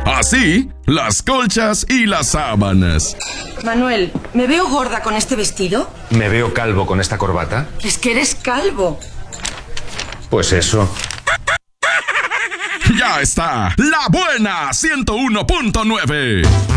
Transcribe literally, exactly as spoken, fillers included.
Así, las colchas y las sábanas. Manuel, ¿me veo gorda con este vestido? ¿Me veo calvo con esta corbata? Es que eres calvo. Pues eso. Ya está, La Buena ciento uno punto nueve.